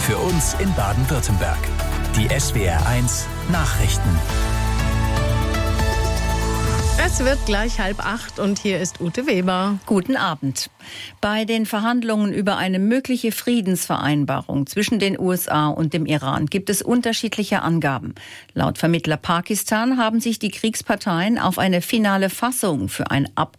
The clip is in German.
für uns in Baden-Württemberg. Die SWR1 Nachrichten. Es wird gleich 7:30 und hier ist Ute Weber. Guten Abend. Bei den Verhandlungen über eine mögliche Friedensvereinbarung zwischen den USA und dem Iran gibt es unterschiedliche Angaben. Laut Vermittler Pakistan haben sich die Kriegsparteien auf eine finale Fassung für ein Abkommen